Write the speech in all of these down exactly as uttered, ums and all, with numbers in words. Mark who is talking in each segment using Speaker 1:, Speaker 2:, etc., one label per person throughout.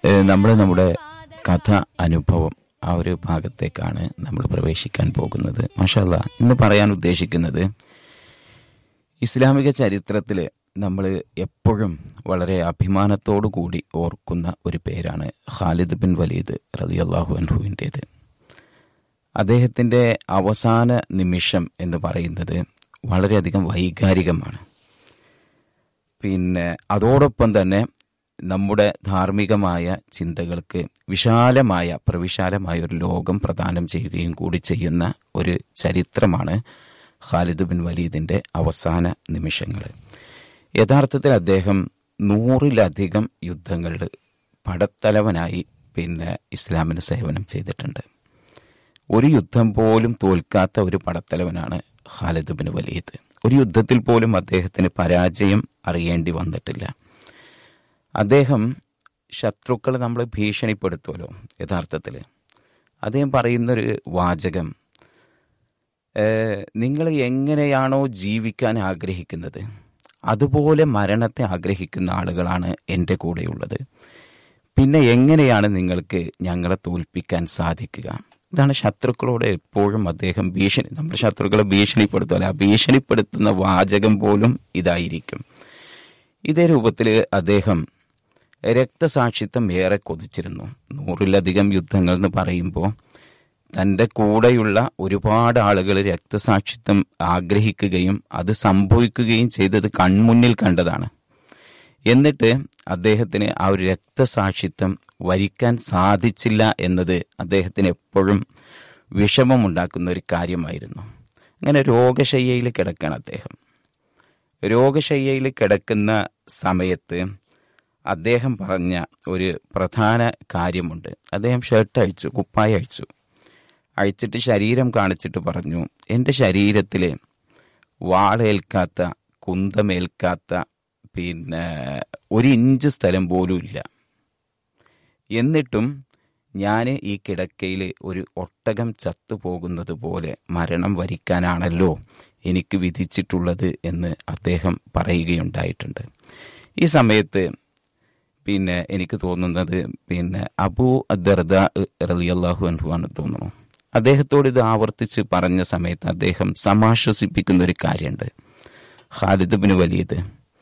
Speaker 1: നമ്മൾ നമ്മുടെ കഥ അനുഭവം ആ ഒരു ഭാഗത്തേക്കാണ് നമ്മൾ പ്രവേശിക്കാൻ പോകുന്നത്. മാഷാ അല്ലാഹ്, ഇന്ന് പറയാൻ ഉദ്ദേശിക്കുന്നത് ഇസ്ലാമിക ചരിത്രത്തിൽ നമ്മൾ എപ്പോഴും വളരെ അഭിമാനത്തോടു കൂടി ഓർക്കുന്ന ഒരു പേരാണ് ഖാലിദ് ബിൻ വലീദ് റളിയല്ലാഹു അൻഹുവിൻ്റേത്. അദ്ദേഹത്തിൻ്റെ അവസാന നിമിഷം എന്ന് പറയുന്നത് വളരെയധികം വൈകാരികമാണ്. പിന്നെ അതോടൊപ്പം തന്നെ നമ്മുടെ ധാർമ്മികമായ ചിന്തകൾക്ക് വിശാലമായ പ്രവിശാലമായ ഒരു ലോകം പ്രദാനം ചെയ്യുകയും കൂടി ചെയ്യുന്ന ഒരു ചരിത്രമാണ് ഖാലിദ് ബിൻ വലീദിൻ്റെ അവസാന നിമിഷങ്ങൾ. യഥാർത്ഥത്തിൽ അദ്ദേഹം നൂറിലധികം യുദ്ധങ്ങളിൽ പടത്തലവനായി പിന്നെ ഇസ്ലാമിന് സേവനം ചെയ്തിട്ടുണ്ട്. ഒരു യുദ്ധം പോലും തോൽക്കാത്ത ഒരു പടത്തലവനാണ് ഖാലിദ് ബിൻ വലീദ്. ഒരു യുദ്ധത്തിൽ പോലും അദ്ദേഹത്തിന് പരാജയം അറിയേണ്ടി വന്നിട്ടില്ല. അദ്ദേഹം ശത്രുക്കൾ നമ്മളെ ഭീഷണിപ്പെടുത്തുമല്ലോ. യഥാർത്ഥത്തിൽ അദ്ദേഹം പറയുന്നൊരു വാചകം, നിങ്ങൾ എങ്ങനെയാണോ ജീവിക്കാൻ ആഗ്രഹിക്കുന്നത് അതുപോലെ മരണത്തെ ആഗ്രഹിക്കുന്ന ആളുകളാണ് എൻ്റെ കൂടെയുള്ളത്. പിന്നെ എങ്ങനെയാണ് നിങ്ങൾക്ക് ഞങ്ങളെ തോൽപ്പിക്കാൻ സാധിക്കുക? ഇതാണ് ശത്രുക്കളോട് എപ്പോഴും അദ്ദേഹം ഭീഷണി, നമ്മുടെ ശത്രുക്കളെ ഭീഷണിപ്പെടുത്തുമല്ലോ, ആ ഭീഷണിപ്പെടുത്തുന്ന വാചകം പോലും ഇതായിരിക്കും. ഇതേ രൂപത്തിൽ അദ്ദേഹം രക്തസാക്ഷിത്വം ഏറെ കൊതിച്ചിരുന്നു. നൂറിലധികം യുദ്ധങ്ങൾ എന്ന് പറയുമ്പോൾ തൻ്റെ കൂടെയുള്ള ഒരുപാട് ആളുകൾ രക്തസാക്ഷിത്വം ആഗ്രഹിക്കുകയും അത് സംഭവിക്കുകയും ചെയ്തത് കൺമുന്നിൽ കണ്ടതാണ്. എന്നിട്ട് അദ്ദേഹത്തിന് ആ ഒരു രക്തസാക്ഷിത്വം വരിക്കാൻ സാധിച്ചില്ല എന്നത് അദ്ദേഹത്തിന് എപ്പോഴും വിഷമമുണ്ടാക്കുന്ന ഒരു കാര്യമായിരുന്നു. അങ്ങനെ രോഗശയ്യയിൽ കിടക്കണം അദ്ദേഹം. രോഗശയ്യയിൽ കിടക്കുന്ന സമയത്ത് അദ്ദേഹം പറഞ്ഞ ഒരു പ്രധാന കാര്യമുണ്ട്. അദ്ദേഹം ഷർട്ട് അഴിച്ചു, കുപ്പായ അഴിച്ചു. അഴിച്ചിട്ട് ശരീരം കാണിച്ചിട്ട് പറഞ്ഞു, എൻ്റെ ശരീരത്തിൽ വാളേൽക്കാത്ത, കുന്തമേൽക്കാത്ത പിന്നെ ഒരു ഇഞ്ച് സ്ഥലം പോലും ഇല്ല. എന്നിട്ടും ഞാൻ ഈ കിടക്കയിൽ ഒരു ഒട്ടകം ചത്തുപോകുന്നത് പോലെ മരണം വരിക്കാനാണല്ലോ എനിക്ക് വിധിച്ചിട്ടുള്ളത് എന്ന് അദ്ദേഹം പറയുകയുണ്ടായിട്ടുണ്ട്. ഈ സമയത്ത് പിന്നെ എനിക്ക് തോന്നുന്നത് പിന്നെ അബൂ ദർദാ റളിയല്ലാഹു അൻഹു ആണ് തോന്നുന്നു. അദ്ദേഹത്തോട് ഇത് ആവർത്തിച്ച് പറഞ്ഞ സമയത്ത് അദ്ദേഹം സമാശ്വസിപ്പിക്കുന്ന ഒരു കാര്യമുണ്ട്. ഖാലിദ് ബിൻ വലീദ്,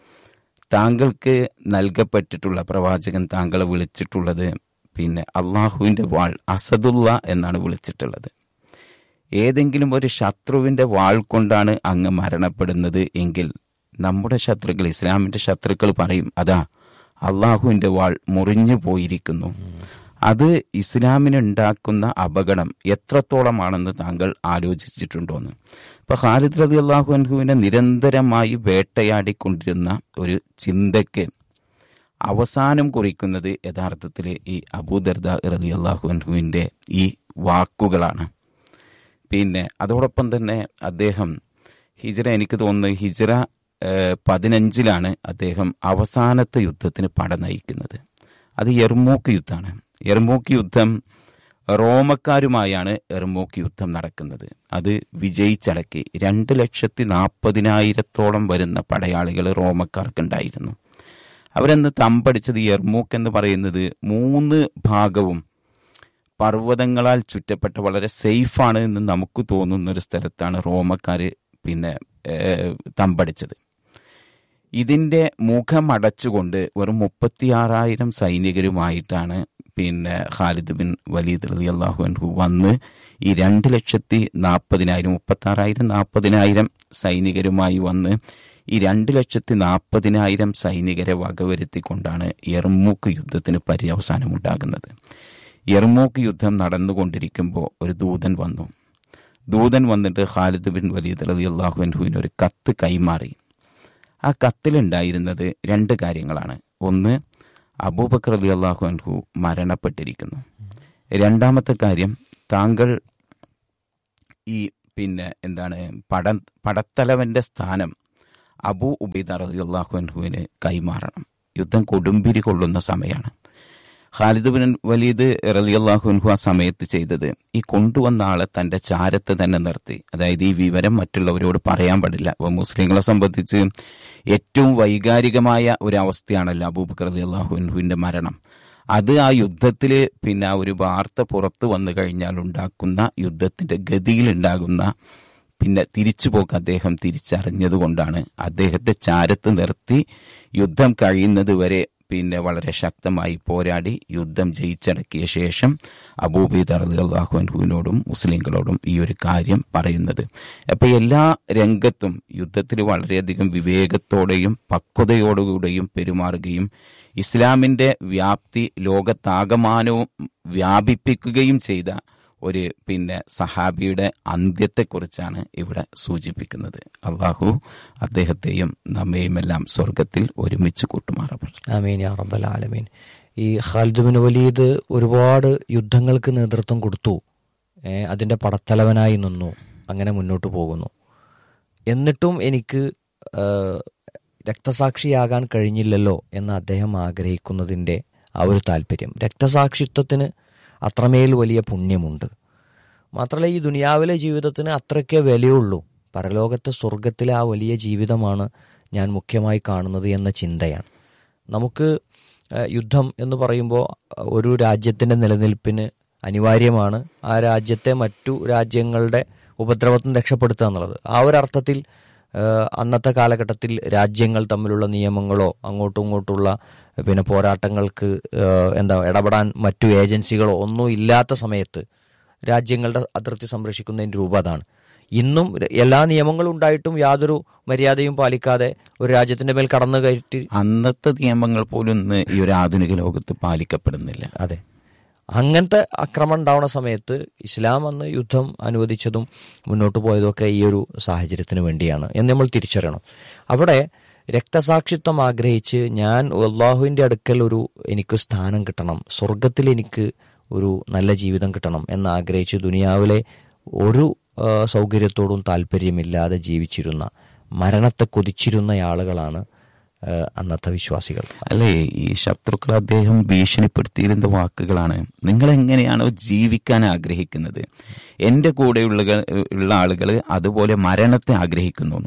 Speaker 1: താങ്കൾക്ക് നൽകപ്പെട്ടിട്ടുള്ള, പ്രവാചകൻ താങ്കളെ വിളിച്ചിട്ടുള്ളത് പിന്നെ അള്ളാഹുവിൻ്റെ വാൾ അസദുള്ള എന്നാണ് വിളിച്ചിട്ടുള്ളത്. ഏതെങ്കിലും ഒരു ശത്രുവിൻ്റെ വാൾ കൊണ്ടാണ് അങ്ങ് മരണപ്പെടുന്നത് എങ്കിൽ നമ്മുടെ ശത്രുക്കൾ, ഇസ്ലാമിൻ്റെ ശത്രുക്കൾ പറയും, അതാ അള്ളാഹുവിൻ്റെ വാൾ മുറിഞ്ഞു പോയിരിക്കുന്നു. അത് ഇസ്ലാമിനുണ്ടാക്കുന്ന അപകടം എത്രത്തോളമാണെന്ന് താങ്കൾ ആലോചിച്ചിട്ടുണ്ടോയെന്ന്. ഇപ്പം ഖാലിദ് റളിയല്ലാഹു അൻഹുവിനെ നിരന്തരമായി വേട്ടയാടിക്കൊണ്ടിരുന്ന ഒരു ചിന്തയ്ക്ക് അവസാനം കുറിക്കുന്നത് യഥാർത്ഥത്തിൽ ഈ അബൂ ദർദാ റളിയല്ലാഹു അൻഹുവിൻ്റെ ഈ വാക്കുകളാണ്. പിന്നെ അതോടൊപ്പം തന്നെ അദ്ദേഹം ഹിജ്റ, എനിക്ക് തോന്നുന്നത് ഹിജ്റ പതിനഞ്ചിലാണ് അദ്ദേഹം അവസാനത്തെ യുദ്ധത്തിന് പട നയിക്കുന്നത്. അത് യർമൂക്ക് യുദ്ധമാണ്. യർമൂക്ക് യുദ്ധം റോമക്കാരുമായാണ് യർമൂക്ക് യുദ്ധം നടക്കുന്നത്. അത് വിജയിച്ചടക്കി രണ്ട് ലക്ഷത്തി നാൽപ്പതിനായിരത്തോളം വരുന്ന പടയാളികൾ റോമക്കാർക്കുണ്ടായിരുന്നു. അവരെന്ന് തമ്പടിച്ചത് യർമൂക്ക് എന്ന് പറയുന്നത് മൂന്ന് ഭാഗവും പർവ്വതങ്ങളാൽ ചുറ്റപ്പെട്ട വളരെ സേഫാണ് എന്ന് നമുക്ക് തോന്നുന്നൊരു സ്ഥലത്താണ് റോമക്കാർ പിന്നെ തമ്പടിച്ചത്. ഇതിൻ്റെ മുഖമടച്ചുകൊണ്ട് വെറും മുപ്പത്തിയാറായിരം സൈനികരുമായിട്ടാണ് പിന്നെ ഖാലിദ് ബിൻ വലീദ് റളിയല്ലാഹു അൻഹു വന്ന് ഈ രണ്ട് ലക്ഷത്തി നാൽപ്പതിനായിരം മുപ്പത്താറായിരം നാൽപ്പതിനായിരം സൈനികരുമായി വന്ന് ഈ രണ്ട് ലക്ഷത്തി നാൽപ്പതിനായിരം സൈനികരെ വകവരുത്തിക്കൊണ്ടാണ് യർമൂക്ക് യുദ്ധത്തിന് പര്യവസാനമുണ്ടാകുന്നത്. യർമൂക്ക് യുദ്ധം നടന്നുകൊണ്ടിരിക്കുമ്പോൾ ഒരു ദൂതൻ വന്നു. ദൂതൻ വന്നിട്ട് ഖാലിദ് ബിൻ വലീദ് റളിയല്ലാഹു അൻഹുവിന് ഒരു കത്ത് കൈമാറി. ആ കത്തിലുണ്ടായിരുന്നത് രണ്ട് കാര്യങ്ങളാണ്. ഒന്ന്, അബൂബക്കർ റളിയല്ലാഹു അൻഹു മരണപ്പെട്ടിരിക്കുന്നു. രണ്ടാമത്തെ കാര്യം, താങ്കൾ ഈ പിന്നെ എന്താണ് പട പടത്തലവൻ്റെ സ്ഥാനം അബൂ ഉബൈദ റളിയല്ലാഹു അൻഹുവിന് കൈമാറണം. യുദ്ധം കൊടുമ്പിരി കൊള്ളുന്ന സമയമാണ്. ഖാലിദ് ബിൻ വലീദ് റളിയല്ലാഹു അൻഹു ആ സമയത്ത് ചെയ്തത്, ഈ കൊണ്ടുവന്ന ആളെ തൻ്റെ ചാരത്ത് തന്നെ നിർത്തി. അതായത് ഈ വിവരം മറ്റുള്ളവരോട് പറയാൻ പാടില്ല. അപ്പോൾ മുസ്ലിങ്ങളെ സംബന്ധിച്ച് ഏറ്റവും വൈകാരികമായ ഒരു അവസ്ഥയാണല്ലോ അബൂബക്കർ റളിയല്ലാഹു അൻഹുവിൻ്റെ മരണം. അത് ആ യുദ്ധത്തിൽ പിന്നെ ആ ഒരു വാർത്ത പുറത്തു വന്നു കഴിഞ്ഞാൽ ഉണ്ടാക്കുന്ന യുദ്ധത്തിന്റെ ഗതിയിലുണ്ടാകുന്ന പിന്നെ തിരിച്ചുപോക്ക് അദ്ദേഹം തിരിച്ചറിഞ്ഞതുകൊണ്ടാണ് അദ്ദേഹത്തെ ചാരത്ത് നിർത്തി യുദ്ധം കഴിയുന്നത് വരെ പിന്നെ വളരെ ശക്തമായി പോരാടി യുദ്ധം ജയിച്ചടക്കിയ ശേഷം അബൂബൈദ റളിയല്ലാഹു അൻഹുവിനോടും മുസ്ലിങ്ങളോടും ഈ ഒരു കാര്യം പറയുന്നത്. അപ്പോൾ എല്ലാ രംഗത്തും യുദ്ധത്തിൽ വളരെയധികം വിവേകത്തോടെയും പക്വതയോടുകൂടെയും പെരുമാറുകയും ഇസ്ലാമിന്റെ വ്യാപ്തി ലോകത്താകമാനവും വ്യാപിപ്പിക്കുകയും ചെയ്ത ഒരു പിന്നെ സഹാബിയുടെ അന്ത്യത്തെക്കുറിച്ചാണ് ഇവിടെ സൂചിപ്പിക്കുന്നത്. അള്ളാഹു അദ്ദേഹത്തെയും നമ്മയും എല്ലാം സ്വർഗത്തിൽ ഒരുമിച്ച് കൂട്ടുമാറാവട്ടെ.
Speaker 2: ആമീൻ യാ റബ്ബൽ ആലമീൻ. ഈ ഖാലിദ് ബിൻ വലീദ് ഒരുപാട് യുദ്ധങ്ങൾക്ക് നേതൃത്വം കൊടുത്തു, അതിൻ്റെ പടത്തലവനായി നിന്നു, അങ്ങനെ മുന്നോട്ട് പോകുന്നു. എന്നിട്ടും എനിക്ക് രക്തസാക്ഷിയാകാൻ കഴിഞ്ഞില്ലല്ലോ എന്ന് അദ്ദേഹം ആഗ്രഹിക്കുന്നതിൻ്റെ ആ ഒരു താല്പര്യം, രക്തസാക്ഷിത്വത്തിന് അത്രമേൽ വലിയ പുണ്യമുണ്ട്. മാത്രമല്ല ഈ ദുനിയാവിലെ ജീവിതത്തിന് അത്രയ്ക്കേ വിലയുള്ളൂ, പരലോകത്തെ സ്വർഗത്തിലെ ആ വലിയ ജീവിതമാണ് ഞാൻ മുഖ്യമായി കാണുന്നത് എന്ന ചിന്തയാണ്. നമുക്ക് യുദ്ധം എന്ന് പറയുമ്പോൾ ഒരു രാജ്യത്തിൻ്റെ നിലനിൽപ്പിന് അനിവാര്യമാണ് ആ രാജ്യത്തെ മറ്റു രാജ്യങ്ങളുടെ ഉപദ്രവത്തിൽ നിന്ന് രക്ഷപ്പെടുത്തുക എന്നുള്ളത്. ആ ഒരർത്ഥത്തിൽ അന്നത്തെ കാലഘട്ടത്തിൽ രാജ്യങ്ങൾ തമ്മിലുള്ള നിയമങ്ങളോ അങ്ങോട്ടും ഇങ്ങോട്ടുള്ള പിന്നെ പോരാട്ടങ്ങൾക്ക് എന്താ ഇടപെടാൻ മറ്റു ഏജൻസികളോ ഒന്നും ഇല്ലാത്ത സമയത്ത് രാജ്യങ്ങളുടെ അതിർത്തി സംരക്ഷിക്കുന്നതിൻ്റെ രൂപം അതാണ്. ഇന്നും എല്ലാ നിയമങ്ങളും ഉണ്ടായിട്ടും യാതൊരു മര്യാദയും പാലിക്കാതെ ഒരു രാജ്യത്തിന്റെ മേൽ കടന്നു കയറ്റി
Speaker 1: അന്നത്തെ നിയമങ്ങൾ പോലും ഇന്ന് ഈ ഒരു ആധുനിക ലോകത്ത് പാലിക്കപ്പെടുന്നില്ല.
Speaker 2: അതെ, അങ്ങനത്തെ ആക്രമണം ഉണ്ടാവുന്ന സമയത്ത് ഇസ്ലാം അന്ന് യുദ്ധം അനുവദിച്ചതും മുന്നോട്ട് പോയതൊക്കെ ഈ ഒരു സാഹചര്യത്തിന് വേണ്ടിയാണ് എന്ന് നമ്മൾ തിരിച്ചറിയണം. അവിടെ രക്തസാക്ഷിത്വം ആഗ്രഹിച്ച് ഞാൻ അല്ലാഹുവിൻ്റെ അടുക്കൽ ഒരു എനിക്ക് സ്ഥാനം കിട്ടണം, സ്വർഗത്തിൽ എനിക്ക് ഒരു നല്ല ജീവിതം കിട്ടണം എന്നാഗ്രഹിച്ച് ദുനിയാവിലെ ഒരു സൗകര്യത്തോടും താല്പര്യമില്ലാതെ ജീവിച്ചിരുന്ന, മരണത്തെ കൊതിച്ചിരുന്ന ആളുകളാണ് അന്നത്തെ വിശ്വാസികൾ.
Speaker 1: അല്ലേ, ഈ ശത്രുക്കൾ അദ്ദേഹം ഭീഷണിപ്പെടുത്തിയിരുന്ന വാക്കുകളാണ്, നിങ്ങൾ എങ്ങനെയാണോ ജീവിക്കാൻ ആഗ്രഹിക്കുന്നത്, എൻ്റെ കൂടെയുള്ള ഉള്ള ആളുകൾ അതുപോലെ മരണത്തെ ആഗ്രഹിക്കുന്നു.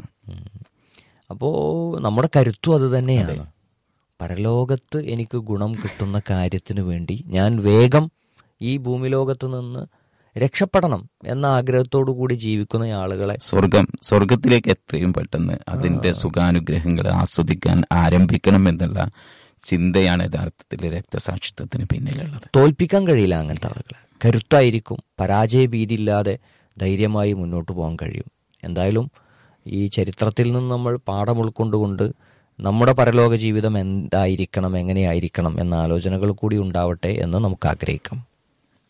Speaker 2: അപ്പോൾ നമ്മുടെ കരുത്തും അത് തന്നെയാണ്. പരലോകത്ത് എനിക്ക് ഗുണം കിട്ടുന്ന കാര്യത്തിന് വേണ്ടി ഞാൻ വേഗം ഈ ഭൂമി ലോകത്ത് നിന്ന് രക്ഷപ്പെടണം എന്ന ആഗ്രഹത്തോടു കൂടി ജീവിക്കുന്ന ആളുകളെ
Speaker 1: സ്വർഗം സ്വർഗത്തിലേക്ക് എത്രയും പെട്ടെന്ന് അതിന്റെ സുഖാനുഗ്രഹങ്ങൾ ആസ്വദിക്കാൻ ആരംഭിക്കണം എന്നുള്ള ചിന്തയാണ് യഥാർത്ഥത്തിൽ രക്തസാക്ഷിത്വത്തിന് പിന്നിലുള്ളത്.
Speaker 2: തോൽപ്പിക്കാൻ കഴിയില്ല അങ്ങനത്തെ ആളുകളെ. കരുത്തായിരിക്കും, പരാജയ ഭീതിയില്ലാതെ ധൈര്യമായി മുന്നോട്ട് പോകാൻ കഴിയും. എന്തായാലും ഈ ചരിത്രത്തിൽ നിന്ന് നമ്മൾ പാഠം ഉൾക്കൊണ്ടുകൊണ്ട് നമ്മുടെ പരലോക ജീവിതം എന്തായിരിക്കണം, എങ്ങനെയായിരിക്കണം എന്ന ആലോചനകൾ കൂടി ഉണ്ടാവട്ടെ എന്ന് നമുക്ക് ആഗ്രഹിക്കാം.